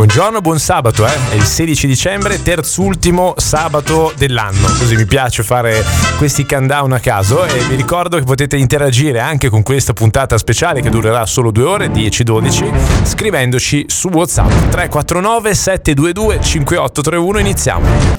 Buongiorno, buon sabato, È il 16 dicembre, terzultimo sabato dell'anno. Così mi piace fare questi countdown a caso e vi ricordo che potete interagire anche con questa puntata speciale che durerà solo 2 ore, 10-12, scrivendoci su WhatsApp 349 722 5831. Iniziamo.